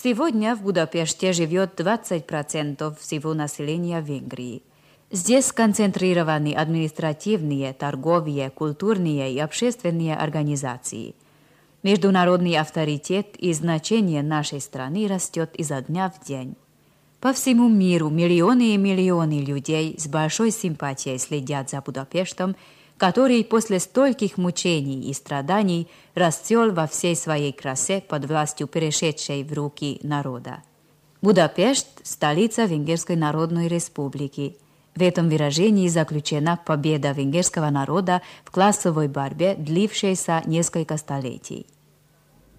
Сегодня в Будапеште живет 20% всего населения Венгрии. Здесь сконцентрированы административные, торговые, культурные и общественные организации. Международный авторитет и значение нашей страны растет изо дня в день. По всему миру миллионы и миллионы людей с большой симпатией следят за Будапештом, который после стольких мучений и страданий расцвел во всей своей красе под властью перешедшей в руки народа. Будапешт – столица Венгерской Народной Республики. В этом выражении заключена победа венгерского народа в классовой борьбе, длившейся несколько столетий.